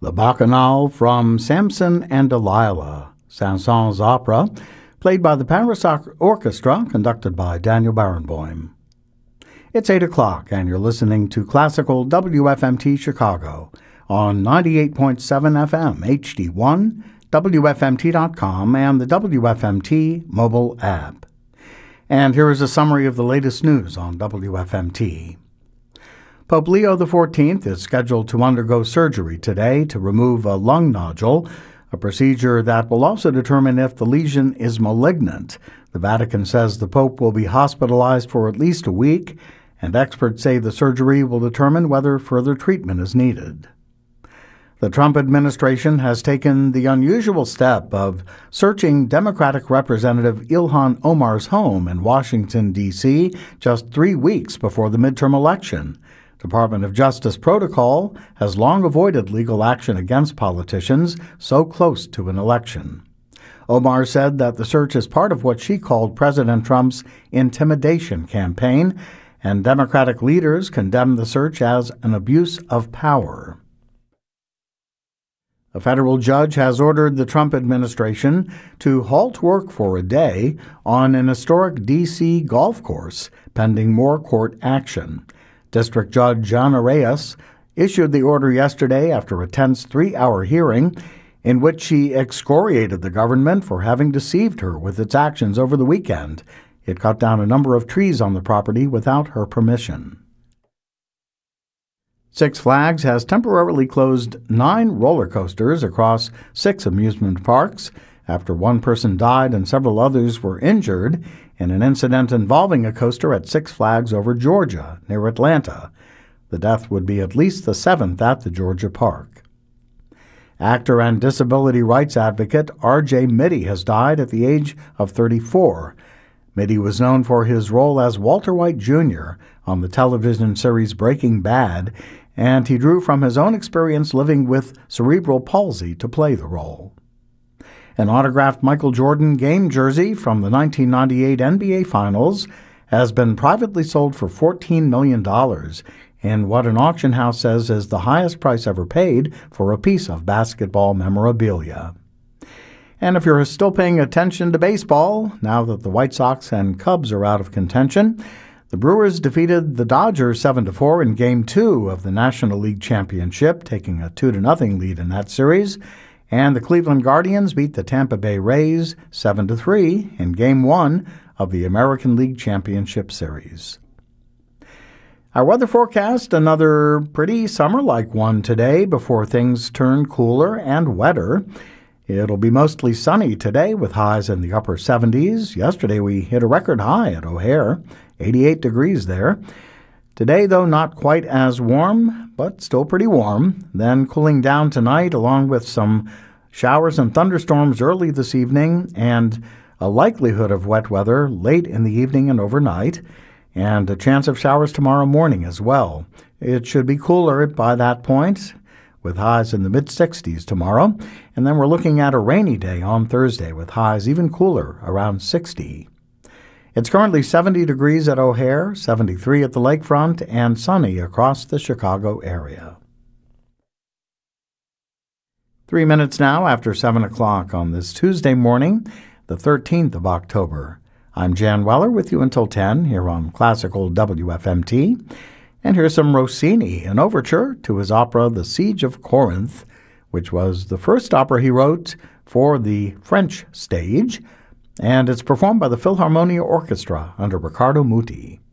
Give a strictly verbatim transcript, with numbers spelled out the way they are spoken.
The Bacchanal from Samson and Delilah, Saint-Saëns opera, played by the Paris Orchestra, conducted by Daniel Barenboim. It's eight o'clock, and you're listening to Classical W F M T Chicago on ninety-eight point seven F M H D one, W F M T dot com, and the W F M T mobile app. And here is a summary of the latest news on W F M T. Pope Leo the fourteenth is scheduled to undergo surgery today to remove a lung nodule, a procedure that will also determine if the lesion is malignant. The Vatican says the Pope will be hospitalized for at least a week, and experts say the surgery will determine whether further treatment is needed. The Trump administration has taken the unusual step of searching Democratic Representative Ilhan Omar's home in Washington, D C just three weeks before the midterm election. Department of Justice protocol has long avoided legal action against politicians so close to an election. Omar said that the search is part of what she called President Trump's intimidation campaign, and Democratic leaders condemned the search as an abuse of power. A federal judge has ordered the Trump administration to halt work for a day on an historic D C golf course pending more court action. District Judge Jana Reyes issued the order yesterday after a tense three-hour hearing in which she excoriated the government for having deceived her with its actions over the weekend. It cut down a number of trees on the property without her permission. Six Flags has temporarily closed nine roller coasters across six amusement parks after one person died and several others were injured in an incident involving a coaster at Six Flags over Georgia, near Atlanta. The death would be at least the seventh at the Georgia park. Actor and disability rights advocate R J Mitte has died at the age of thirty-four. Mitte was known for his role as Walter White Junior on the television series Breaking Bad, and he drew from his own experience living with cerebral palsy to play the role. An autographed Michael Jordan game jersey from the nineteen ninety-eight N B A Finals has been privately sold for fourteen million dollars in what an auction house says is the highest price ever paid for a piece of basketball memorabilia. And if you're still paying attention to baseball, now that the White Sox and Cubs are out of contention, the Brewers defeated the Dodgers seven to four in Game two of the National League Championship, taking a two to nothing lead in that series. And the Cleveland Guardians beat the Tampa Bay Rays seven to three in Game one of the American League Championship Series. Our weather forecast, another pretty summer-like one today before things turn cooler and wetter. It'll be mostly sunny today with highs in the upper seventies. Yesterday we hit a record high at O'Hare, eighty-eight degrees there. Today, though, not quite as warm, but still pretty warm. Then cooling down tonight along with some showers and thunderstorms early this evening and a likelihood of wet weather late in the evening and overnight, and a chance of showers tomorrow morning as well. It should be cooler by that point, with highs in the mid-sixties tomorrow, and then we're looking at a rainy day on Thursday with highs even cooler, around sixty. It's currently seventy degrees at O'Hare, seventy-three at the lakefront, and sunny across the Chicago area. Three minutes now after seven o'clock on this Tuesday morning, the thirteenth of October. I'm Jan Weller with you until ten here on Classical W F M T. And here's some Rossini, an overture to his opera The Siege of Corinth, which was the first opera he wrote for the French stage, and it's performed by the Philharmonia Orchestra under Riccardo Muti.